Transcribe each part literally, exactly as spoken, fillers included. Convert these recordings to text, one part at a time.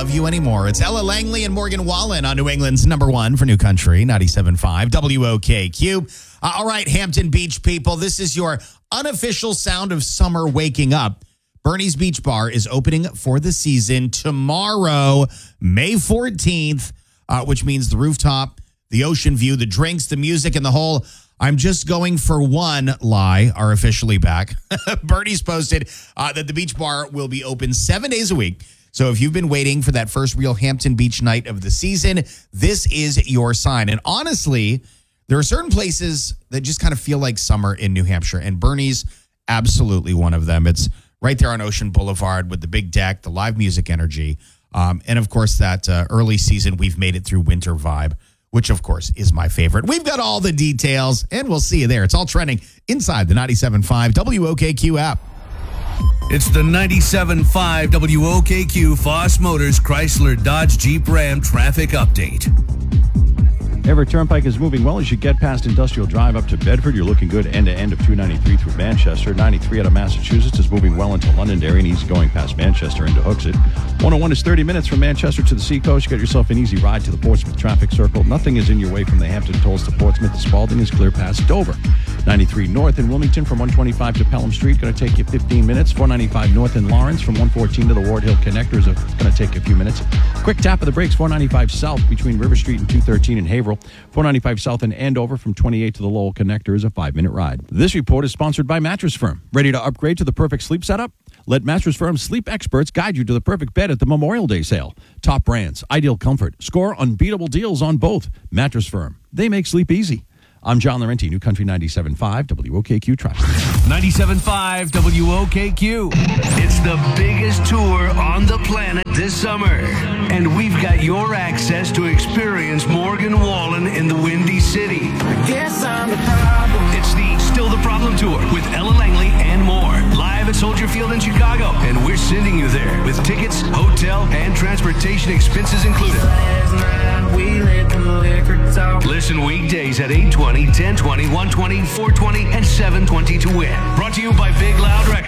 love you anymore. It's Ella Langley and Morgan Wallen on New England's number one for New Country, ninety-seven point five W O K Q. Uh, all right, Hampton Beach people, this is your unofficial sound of summer waking up. Bernie's Beach Bar is opening for the season tomorrow, May fourteenth, uh, which means the rooftop, the ocean view, the drinks, the music, and the whole I'm just going for one lie are officially back. Bernie's posted uh, that the beach bar will be open seven days a week. So if you've been waiting for that first real Hampton Beach night of the season, this is your sign. And honestly, there are certain places that just kind of feel like summer in New Hampshire, and Bernie's absolutely one of them. It's right there on Ocean Boulevard with the big deck, the live music energy, um, and of course that uh, early season we've made it through winter vibe, which, of course, is my favorite. We've got all the details, and we'll see you there. It's all trending inside the ninety-seven point five W O K Q app. It's the ninety-seven point five W O K Q Foss Motors Chrysler Dodge Jeep Ram traffic update. Everett Turnpike is moving well as you get past Industrial Drive up to Bedford. You're looking good end-to-end of two ninety-three through Manchester. ninety-three out of Massachusetts is moving well into Londonderry and easy going past Manchester into Hooksett. one oh one is thirty minutes from Manchester to the Seacoast. You got yourself an easy ride to the Portsmouth traffic circle. Nothing is in your way from the Hampton Tolls to Portsmouth. The Spalding is clear past Dover. ninety-three north in Wilmington from one twenty-five to Pelham Street. Going to take you fifteen minutes. four ninety-five north in Lawrence from one fourteen to the Ward Hill Connector is going to take a few minutes. Quick tap of the brakes. four ninety-five south between River Street and two thirteen in Haverhill. four ninety-five south in Andover from twenty-eight to the Lowell Connector is a five-minute ride. This report is sponsored by Mattress Firm. Ready to upgrade to the perfect sleep setup? Let Mattress Firm's sleep experts guide you to the perfect bed at the Memorial Day sale. Top brands, ideal comfort. Score unbeatable deals on both. Mattress Firm. They make sleep easy. I'm John Laurenti, New Country ninety-seven point five W O K Q traffic. ninety-seven point five W O K Q. It's the biggest tour on the planet this summer. And we've got your access to experience Morgan Wallen in the Windy City. I guess I'm the problem. It's the Still the Problem Tour with Ella Langley and more. Live at Soldier Field in Chicago. And we're sending you there with tickets, hotel, and transportation expenses included. Last night we let the liquor talk. Listen weekdays at eight twenty, ten twenty, one twenty, four twenty, and seven twenty to win. Brought to you by Big Loud Records.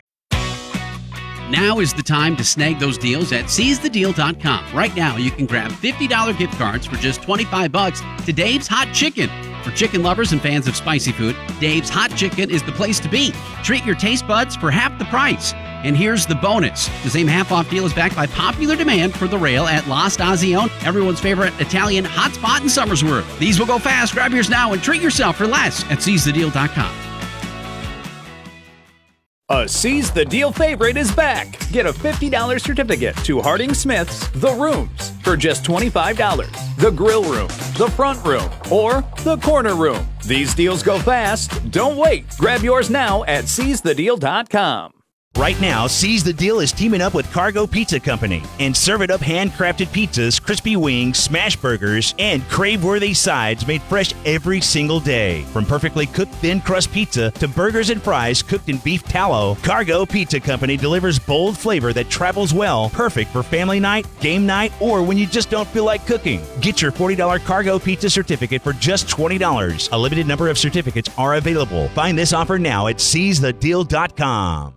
Now is the time to snag those deals at seize the deal dot com. Right now, you can grab fifty dollars gift cards for just twenty-five bucks to Dave's Hot Chicken. For chicken lovers and fans of spicy food, Dave's Hot Chicken is the place to be. Treat your taste buds for half the price. And here's the bonus. The same half-off deal is backed by popular demand for the rail at La Stazione, everyone's favorite Italian hotspot in Somersworth. These will go fast. Grab yours now and treat yourself for less at seize the deal dot com. A Seize the Deal favorite is back. Get a fifty dollars certificate to Harding Smith's The Rooms for just twenty-five dollars. The Grill Room, the Front Room, or the Corner Room. These deals go fast. Don't wait. Grab yours now at seize the deal dot com. Right now, Seize the Deal is teaming up with Cargo Pizza Company and Serve It Up handcrafted pizzas, crispy wings, smash burgers, and crave-worthy sides made fresh every single day. From perfectly cooked thin crust pizza to burgers and fries cooked in beef tallow, Cargo Pizza Company delivers bold flavor that travels well, perfect for family night, game night, or when you just don't feel like cooking. Get your forty dollars Cargo Pizza certificate for just twenty dollars. A limited number of certificates are available. Find this offer now at seize the deal dot com.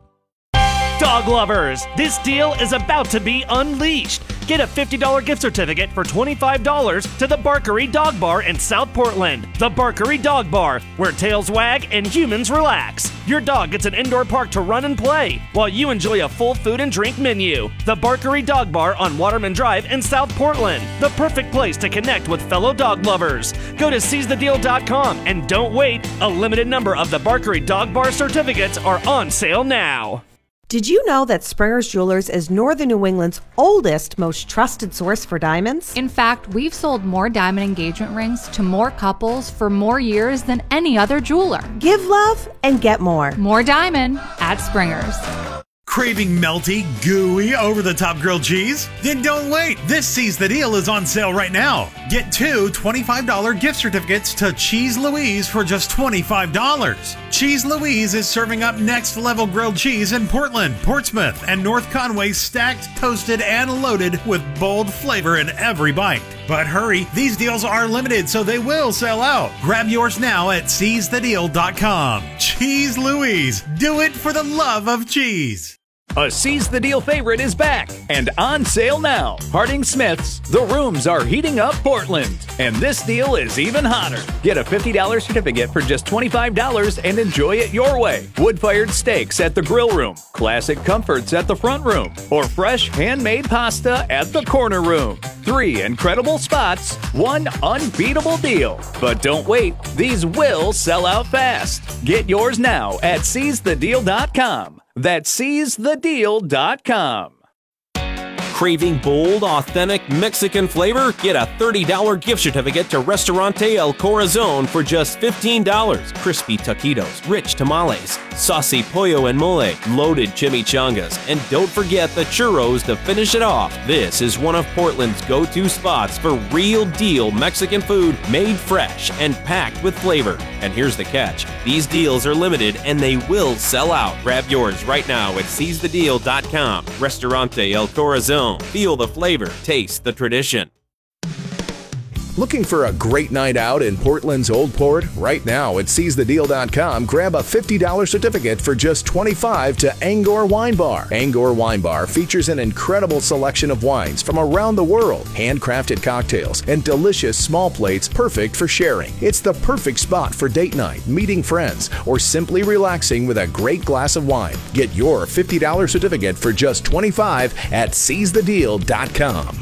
Dog lovers, this deal is about to be unleashed. Get a fifty dollars gift certificate for twenty-five dollars to the Barkery Dog Bar in South Portland. The Barkery Dog Bar, where tails wag and humans relax. Your dog gets an indoor park to run and play, while you enjoy a full food and drink menu. The Barkery Dog Bar on Waterman Drive in South Portland. The perfect place to connect with fellow dog lovers. Go to seize the deal dot com and don't wait. A limited number of the Barkery Dog Bar certificates are on sale now. Did you know that Springer's Jewelers is Northern New England's oldest, most trusted source for diamonds? In fact, we've sold more diamond engagement rings to more couples for more years than any other jeweler. Give love and get more. More diamond at Springer's. Craving melty, gooey, over-the-top grilled cheese? Then don't wait. This Seize the Deal is on sale right now. Get two twenty-five dollars gift certificates to Cheese Louise for just twenty-five dollars. Cheese Louise is serving up next-level grilled cheese in Portland, Portsmouth, and North Conway, stacked, toasted, and loaded with bold flavor in every bite. But hurry, these deals are limited, so they will sell out. Grab yours now at seize the deal dot com. Cheese Louise. Do it for the love of cheese. A Seize the Deal favorite is back and on sale now. Harding Smith's The Rooms Are Heating Up Portland. And this deal is even hotter. Get a fifty dollars certificate for just twenty-five dollars and enjoy it your way. Wood-fired steaks at the grill room, classic comforts at the front room, or fresh handmade pasta at the corner room. Three incredible spots, one unbeatable deal. But don't wait, these will sell out fast. Get yours now at seize the deal dot com. That's seize the deal dot com. Craving bold, authentic Mexican flavor? Get a thirty dollars gift certificate to Restaurante El Corazon for just fifteen dollars. Crispy taquitos, rich tamales, saucy pollo and mole, loaded chimichangas, and don't forget the churros to finish it off. This is one of Portland's go-to spots for real deal Mexican food made fresh and packed with flavor. And here's the catch. These deals are limited and they will sell out. Grab yours right now at seize the deal dot com. Restaurante El Corazon. Feel the flavor, taste the tradition. Looking for a great night out in Portland's Old Port? Right now at seize the deal dot com, grab a fifty dollars certificate for just twenty-five dollars to Angor Wine Bar. Angor Wine Bar features an incredible selection of wines from around the world, handcrafted cocktails, and delicious small plates perfect for sharing. It's the perfect spot for date night, meeting friends, or simply relaxing with a great glass of wine. Get your fifty dollars certificate for just twenty-five dollars at seize the deal dot com.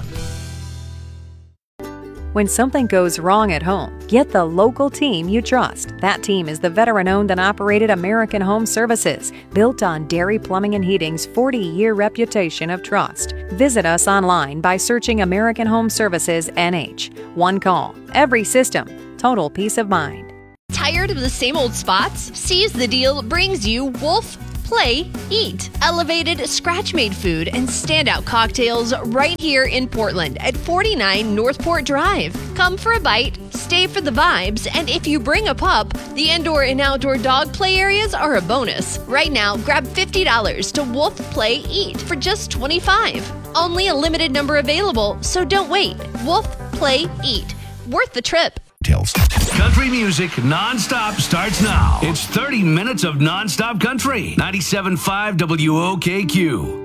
When something goes wrong at home, get the local team you trust. That team is the veteran-owned and operated American Home Services, built on Dairy Plumbing and Heating's forty-year reputation of trust. Visit us online by searching American Home Services N H. One call, every system, total peace of mind. Tired of the same old spots? Seize the Deal brings you Wolf Play, Eat. Elevated, scratch-made food and standout cocktails right here in Portland at forty-nine Northport Drive. Come for a bite, stay for the vibes, and if you bring a pup, the indoor and outdoor dog play areas are a bonus. Right now, grab fifty dollars to Wolf Play, Eat for just twenty-five dollars. Only a limited number available, so don't wait. Wolf Play, Eat. Worth the trip. Country music nonstop starts now. It's thirty minutes of nonstop country. ninety-seven point five W O K Q.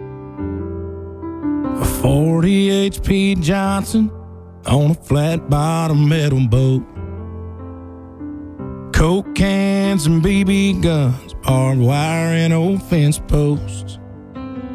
A forty H P Johnson on a flat bottom metal boat. Coke cans and B B guns, barbed wire and old fence posts.